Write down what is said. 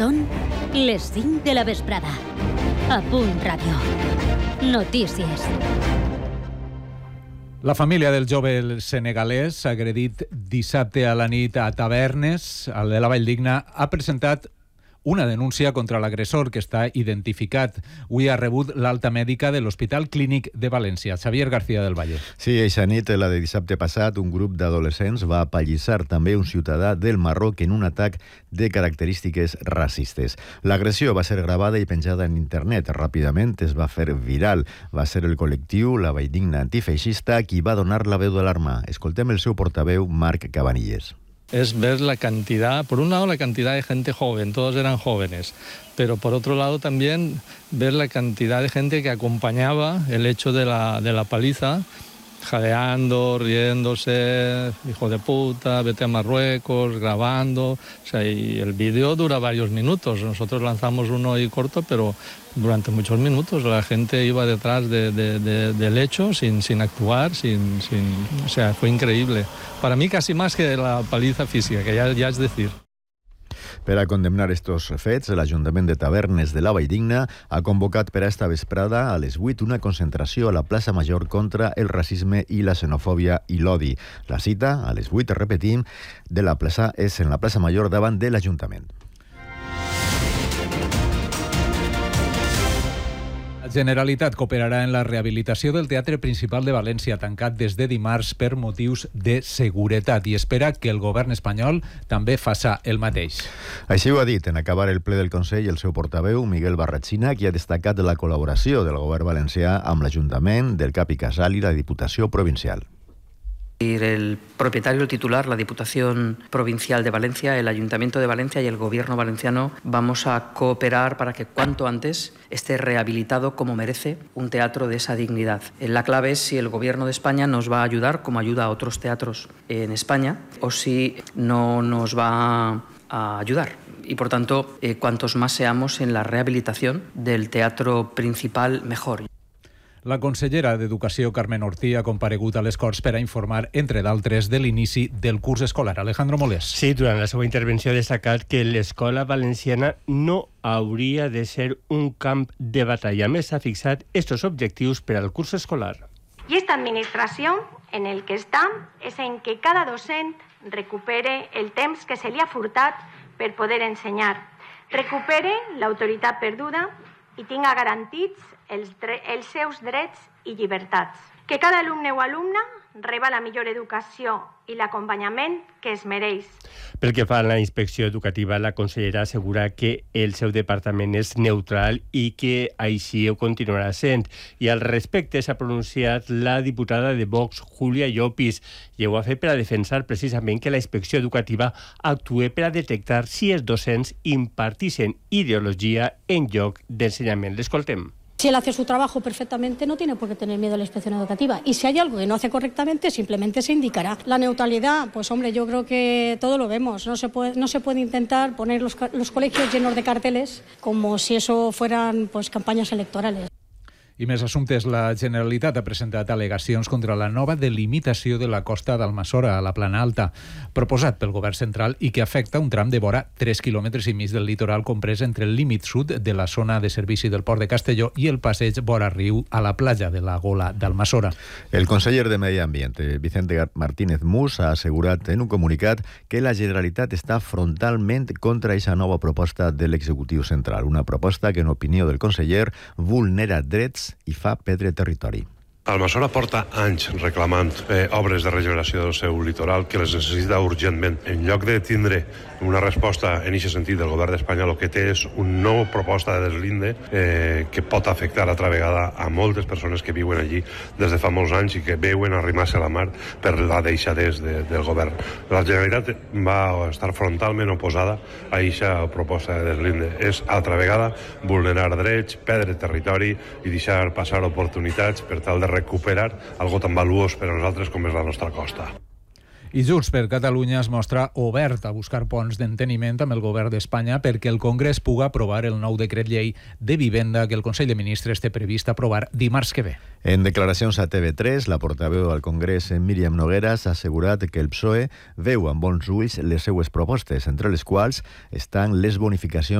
Són les 5 de la vesprada. A Punt Ràdio. Notícies. La família del jove senegalès, agredit dissabte a la nit a Tavernes, al de la Valldigna, ha presentat una denúncia contra l'agressor que està identificat. Avui ha rebut l'alta mèdica de l'Hospital Clínic de València. Xavier García del Valle. Sí, eixa nit, la de dissabte passat, un grup d'adolescents va apallissar també un ciutadà del Marroc en un atac de característiques racistes. L'agressió va ser gravada i penjada en internet. Ràpidament es va fer viral. Va ser el col·lectiu La Valldigna Antifeixista qui va donar la veu d'alarma. Escoltem el seu portaveu, Marc Cabanilles. Es ver la cantidad, por un lado la cantidad de gente joven, todos eran jóvenes, pero por otro lado también ver la cantidad de gente que acompañaba el hecho de la paliza, jadeando, riéndose, hijo de puta, vete a Marruecos, grabando. O sea, y el vídeo dura varios minutos. Nosotros lanzamos uno ahí corto, pero durante muchos minutos la gente iba detrás del hecho sin actuar, o sea, fue increíble. Para mí casi más que la paliza física, que ya es decir. Per a condemnar estos fets, l'Ajuntament de Tavernes de la Valldigna ha convocat per a esta vesprada a les 8 una concentració a la plaça Major contra el racisme i la xenofòbia i l'odi. La cita, a les 8, repetim, de la plaça és en la plaça Major davant de l'Ajuntament. La Generalitat cooperarà en la rehabilitació del Teatre Principal de València, tancat des de dimarts per motius de seguretat, i espera que el govern espanyol també faça el mateix. Així ho ha dit en acabar el ple del Consell el seu portaveu, Miguel Barratxina, qui ha destacat la col·laboració del govern valencià amb l'Ajuntament, del Cap i Casal i la Diputació Provincial. El propietario, el titular, la Diputación Provincial de Valencia, el Ayuntamiento de Valencia y el Gobierno valenciano vamos a cooperar para que cuanto antes esté rehabilitado como merece un teatro de esa dignidad. La clave es si el Gobierno de España nos va a ayudar, como ayuda a otros teatros en España, o si no nos va a ayudar. Y por tanto, cuantos más seamos en la rehabilitación del teatro principal, mejor. La consellera d'Educació, Carmen Ortí, ha comparegut a les Corts per a informar, entre d'altres, de l'inici del curs escolar. Alejandro Molés. Sí, durant la seva intervenció ha destacat que l'escola valenciana no hauria de ser un camp de batalla. A més, ha fixat estos objectius per al curs escolar. Y esta administración en el que está es en que cada docent recupere el temps que se li ha furtat per poder ensenyar, recupere l'autoritat perduda i tinga garantits els seus drets i llibertats. Que cada alumne o alumna reba la millor educació i l'acompanyament que es mereix. Pel que fa a la inspecció educativa, la consellera assegura que el seu departament és neutral i que així ho continuarà sent. I al respecte s'ha pronunciat la diputada de Vox, Júlia Llopis, i ho ha fet per a defensar precisament que la inspecció educativa actuï per a detectar si els docents impartixen ideologia en lloc d'ensenyament. L'escoltem. Si él hace su trabajo perfectamente, no tiene por qué tener miedo a la inspección educativa. Y si hay algo que no hace correctamente, simplemente se indicará. La neutralidad, pues hombre, yo creo que todo lo vemos. No se puede intentar poner los colegios llenos de carteles como si eso fueran pues campañas electorales. I més assumptes, la Generalitat ha presentat al·legacions contra la nova delimitació de la costa d'Almassora a la Plana Alta, proposat pel govern central i que afecta un tram de vora 3,5 quilòmetres del litoral comprès entre el límit sud de la zona de servici del port de Castelló i el passeig vora riu a la platja de la Gola d'Almassora. El conseller de Medi Ambient, Vicente Martínez Mus, ha assegurat en un comunicat que la Generalitat està frontalment contra aquesta nova proposta de l'executiu central, una proposta que, en opinió del conseller, vulnera drets i fa perdre territori. Almassora porta anys reclamant obres de regeneració del seu litoral que les necessita urgentment. En lloc de tindre una resposta en aquest sentit del govern d'Espanya, el que té és una nova proposta de deslinde que pot afectar altra vegada a moltes persones que viuen allí des de fa molts anys i que veuen arrimar-se a la mar per la deixadesa del govern. La Generalitat va estar frontalment oposada a aquesta proposta de deslinde. És altra vegada vulnerar drets, perdre territori i deixar passar oportunitats per tal de recuperar algo tan valuós per a nosaltres com és la nostra costa. I Junts per Catalunya es mostra obert a buscar ponts d'enteniment amb el govern d'Espanya perquè el Congrés pugui aprovar el nou decret llei de vivenda que el Consell de Ministres té previst aprovar dimarts que ve. En declaracions a TV3, la portaveu al Congrés, Míriam Nogueras, ha assegurat que el PSOE veu amb bons ulls les seues propostes, entre les quals estan les bonificacions